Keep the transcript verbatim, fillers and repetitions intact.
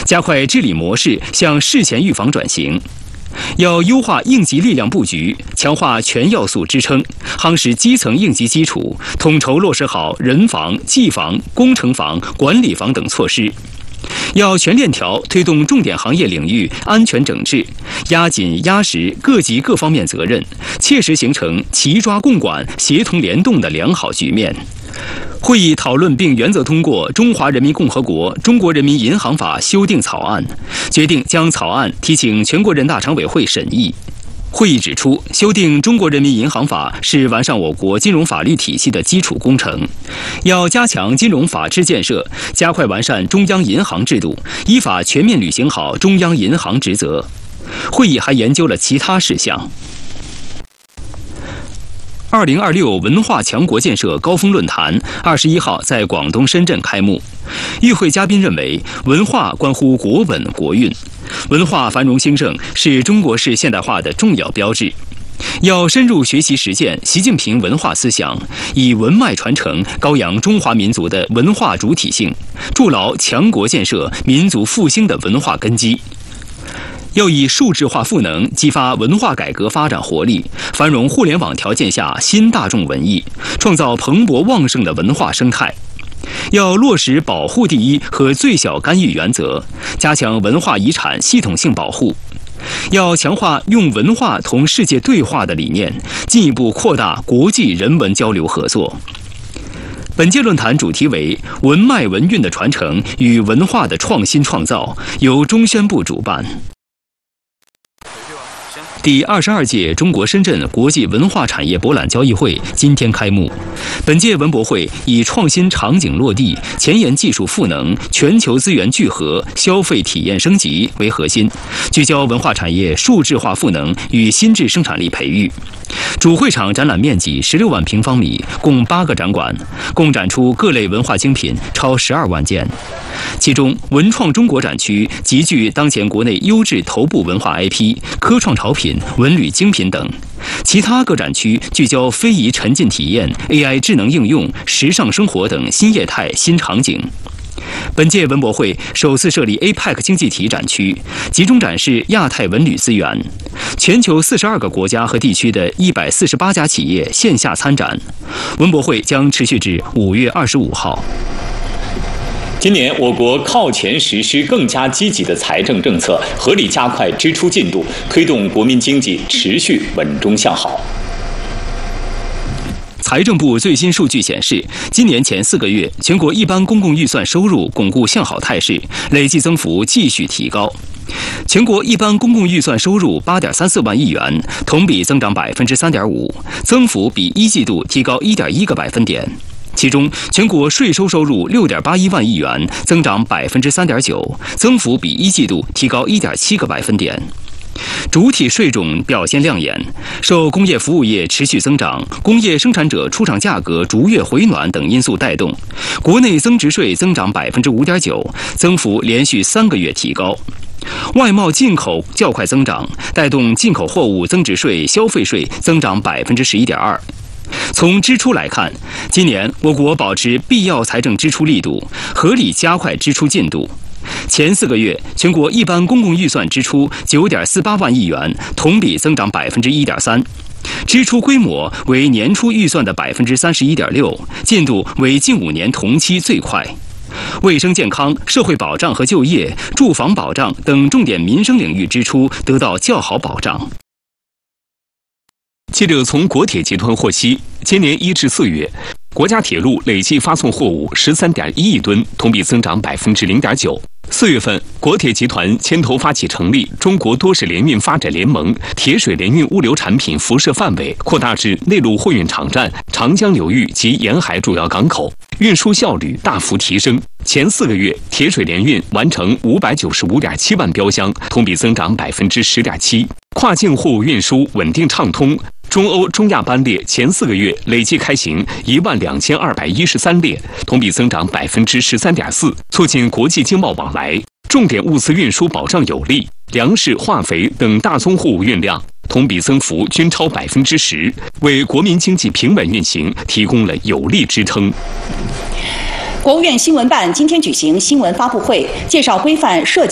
加快治理模式向事前预防转型。要优化应急力量布局，强化全要素支撑，夯实基层应急基础，统筹落实好人防、技防、工程防、管理防等措施。要全链条推动重点行业领域安全整治，压紧压实各级各方面责任，切实形成齐抓共管、协同联动的良好局面。会议讨论并原则通过《中华人民共和国中国人民银行法》修订草案，决定将草案提请全国人大常委会审议。会议指出，修订《中国人民银行法》是完善我国金融法律体系的基础工程，要加强金融法治建设，加快完善中央银行制度，依法全面履行好中央银行职责。会议还研究了其他事项。二零二六文化强国建设高峰论坛二十一号在广东深圳开幕。与会嘉宾认为，文化关乎国稳国运，文化繁荣兴盛是中国式现代化的重要标志。要深入学习实践习近平文化思想，以文脉传承，高扬中华民族的文化主体性，筑牢强国建设、民族复兴的文化根基。要以数字化赋能激发文化改革发展活力，繁荣互联网条件下新大众文艺，创造蓬勃旺盛的文化生态。要落实保护第一和最小干预原则，加强文化遗产系统性保护。要强化用文化同世界对话的理念，进一步扩大国际人文交流合作。本届论坛主题为“文脉文韵的传承与文化的创新创造”，由中宣部主办。第二十二届中国深圳国际文化产业博览交易会今天开幕。本届文博会以创新场景落地、前沿技术赋能、全球资源聚合、消费体验升级为核心，聚焦文化产业数字化赋能与新质生产力培育。主会场展览面积十六万平方米，共八个展馆，共展出各类文化精品超十二万件。其中，文创中国展区集聚当前国内优质头部文化 I P、科创潮品、文旅精品等；其他各展区聚焦非遗沉浸体验、A I 智能应用、时尚生活等新业态新场景。本届文博会首次设立 A P E C 经济体展区，集中展示亚太文旅资源。全球四十二个国家和地区的一百四十八家企业线下参展。文博会将持续至五月二十五号。 今年，我国靠前实施更加积极的财政政策，合理加快支出进度，推动国民经济持续稳中向好。 财政部最新数据显示，今年前四个月，全国一般公共预算收入巩固向好态势，累计增幅继续提高。全国一般公共预算收入八点三四万亿元，同比增长百分之三点五，增幅比一季度提高一点一个百分点。其中，全国税收收入六点八一万亿元，增长百分之三点九，增幅比一季度提高一点七个百分点。主体税种表现亮眼，受工业服务业持续增长、工业生产者出厂价格逐月回暖等因素带动，国内增值税增长百分之五点九，增幅连续三个月提高。外贸进口较快增长，带动进口货物增值税、消费税增长百分之十一点二。从支出来看，今年我国保持必要财政支出力度，合理加快支出进度。前四个月，全国一般公共预算支出九点四八万亿元，同比增长百分之一点三，支出规模为年初预算的百分之三十一点六，进度为近五年同期最快。卫生健康、社会保障和就业、住房保障等重点民生领域支出得到较好保障。 记者从国铁集团获悉，今年一至四月，国家铁路累计发送货物十三点一亿吨，同比增长百分之零点九。四月份，国铁集团牵头发起成立中国多式联运发展联盟，铁水联运物流产品辐射范围扩大至内陆货运场站、长江流域及沿海主要港口，运输效率大幅提升。前四个月，铁水联运完成五百九十五点七万标箱，同比增长百分之十点七。跨境货物运输稳定畅通。中欧、中亚班列前四个月累计开行一万两千二百一十三列，同比增长百分之十三点四，促进国际经贸往来。重点物资运输保障有力，粮食、化肥等大宗货物运量同比增幅均超百分之十，为国民经济平稳运行提供了有力支撑。 国务院新闻办今天举行新闻发布会，介绍规范涉及